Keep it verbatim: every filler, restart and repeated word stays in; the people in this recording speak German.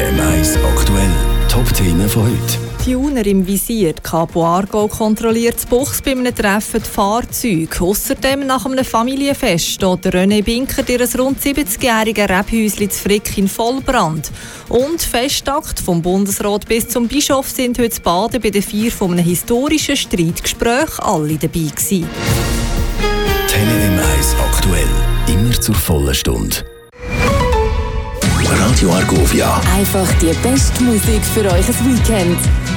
M eins aktuell. Top-Themen von heute. Die Thuner im Visier. Die Kapo Aargau kontrolliert das Buchs bei einem Treffen die Fahrzeuge. Außerdem nach einem Familienfest steht René Binker ihr rund siebzigjähriges Rebhäuschen zu Frick in Vollbrand. Und Festakt vom Bundesrat bis zum Bischof sind heute zu Baden bei der Feier von einem historischen Streitgespräch alle dabei gewesen. Tele M eins aktuell. Immer zur vollen Stunde. Radio Argovia. Einfach die beste Musik für euch ein Weekend.